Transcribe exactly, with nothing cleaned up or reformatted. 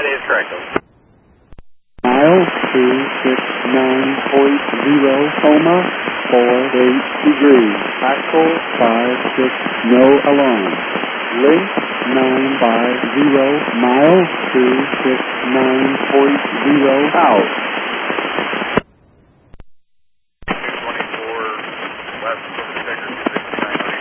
That is correct. Mile two six nine point zero, coma, four eight degrees. Axle five six, no alarm. Link nine five zero, mile two six nine point zero, out.